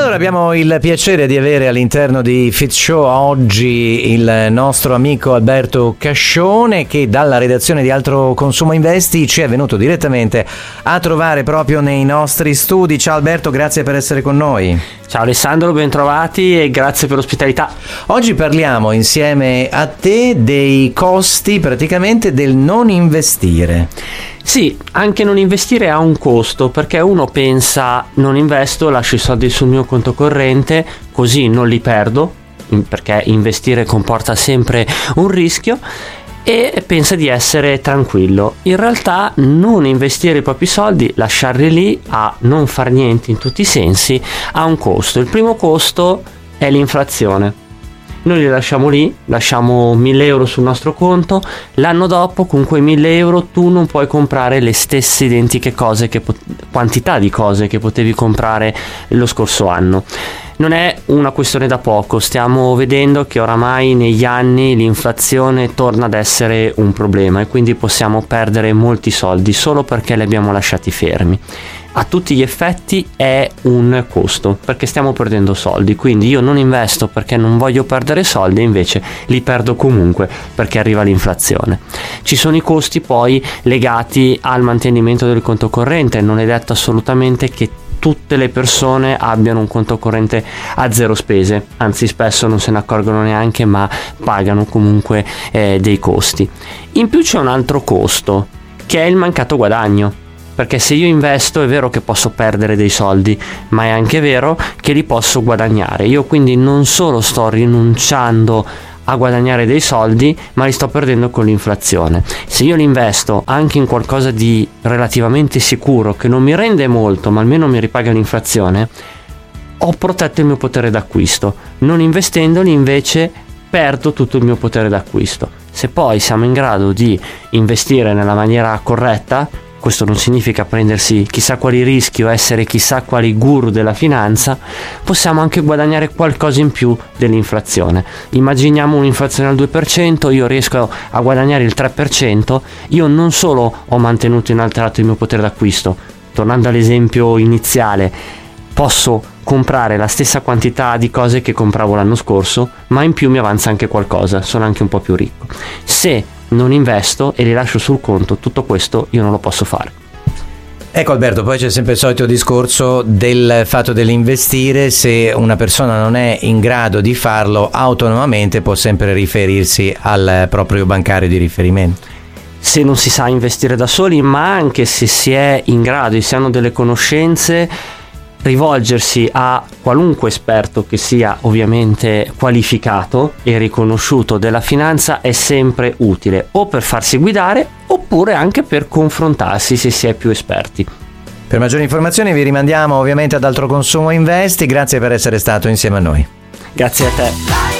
Allora abbiamo il piacere di avere all'interno di Fit Show oggi il nostro amico Alberto Cascione, che dalla redazione di Altro Consumo Investi ci è venuto direttamente a trovare proprio nei nostri studi. Ciao Alberto, grazie per essere con noi. Ciao Alessandro, bentrovati e grazie per l'ospitalità. Oggi parliamo insieme a te dei costi praticamente del non investire. Sì, anche non investire ha un costo, perché uno pensa non investo, lascio i soldi sul mio conto corrente, così non li perdo, perché investire comporta sempre un rischio, e pensa di essere tranquillo. In realtà non investire i propri soldi, lasciarli lì a non far niente in tutti i sensi, ha un costo. Il primo costo è l'inflazione. Noi li lasciamo lì, lasciamo 1.000 euro sul nostro conto, l'anno dopo con quei 1.000 euro tu non puoi comprare le stesse identiche cose, quantità di cose che potevi comprare lo scorso anno. Non è una questione da poco, stiamo vedendo che oramai negli anni l'inflazione torna ad essere un problema e quindi possiamo perdere molti soldi solo perché li abbiamo lasciati fermi. A tutti gli effetti è un costo, perché stiamo perdendo soldi, quindi io non investo perché non voglio perdere soldi, invece li perdo comunque perché arriva l'inflazione. Ci sono i costi poi legati al mantenimento del conto corrente. Non è detto assolutamente che tutte le persone abbiano un conto corrente a zero spese, anzi spesso non se ne accorgono neanche, ma pagano comunque dei costi. In più c'è un altro costo, che è il mancato guadagno. Perché se io investo è vero che posso perdere dei soldi, ma è anche vero che li posso guadagnare. Io quindi non solo sto rinunciando a guadagnare dei soldi, ma li sto perdendo con l'inflazione. Se io li investo anche in qualcosa di relativamente sicuro, che non mi rende molto, ma almeno mi ripaga l'inflazione, ho protetto il mio potere d'acquisto. Non investendoli invece perdo tutto il mio potere d'acquisto. Se poi siamo in grado di investire nella maniera corretta, questo non significa prendersi chissà quali rischi o essere chissà quali guru della finanza, possiamo anche guadagnare qualcosa in più dell'inflazione. Immaginiamo un'inflazione al 2%, io riesco a guadagnare il 3%, io non solo ho mantenuto inalterato il mio potere d'acquisto, tornando all'esempio iniziale, posso comprare la stessa quantità di cose che compravo l'anno scorso, ma in più mi avanza anche qualcosa, sono anche un po' più ricco. Se non investo e li lascio sul conto, tutto questo io non lo posso fare. Ecco Alberto, poi c'è sempre il solito discorso del fatto dell'investire. Se una persona non è in grado di farlo autonomamente, può sempre riferirsi al proprio bancario di riferimento. Se non si sa investire da soli, ma anche se si è in grado e si hanno delle conoscenze, rivolgersi a qualunque esperto che sia ovviamente qualificato e riconosciuto della finanza è sempre utile, o per farsi guidare oppure anche per confrontarsi se si è più esperti. Per maggiori informazioni vi rimandiamo ovviamente ad Altro Consumo Investi. Grazie per essere stato insieme a noi. Grazie a te.